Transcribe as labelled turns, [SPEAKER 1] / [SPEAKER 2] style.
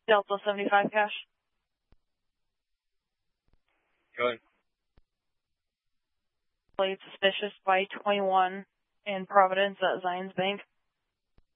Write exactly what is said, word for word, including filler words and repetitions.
[SPEAKER 1] Delta seventy-five cash.
[SPEAKER 2] Go ahead.
[SPEAKER 1] Played suspicious by twenty-one in Providence at Zions Bank.